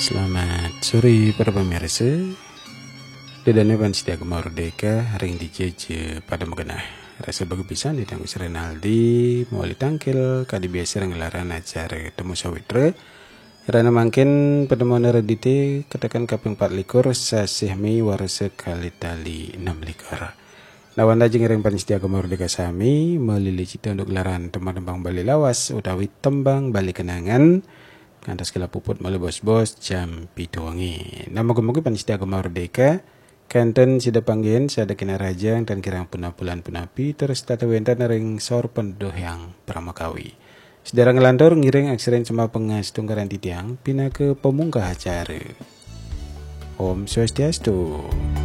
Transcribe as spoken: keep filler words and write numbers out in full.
Selamat sore para pemirsa. Dedane pan setia kemardeka ring dijeje pada megenah. Rasa bagi pisan ditanggung Renaldi mau ditangkil kadi biasa ngelaran acara temu sawitra. Karena mungkin pertemuan redite katakan kaping empat likur sasih Mei warasa kali tali enam likur. Lawan lajeng ring pan setia kemardeka sami melili cita untuk gelaran tembang-tembang Bali lawas utawi tembang Bali kenangan. Kantas kala puput malah bos-bos jam pitu wengi. Nama gemugi panitia kemardeka kanten sida panggian sada kena raja dan kirang punah bulan punapi terus tata wentan ring sor pendoh yang pramakawi. Sedara ngelantur ngiring aksiren cuma pengas tunggaran titiang pina ke pemungkah acara. Om Swastiastu.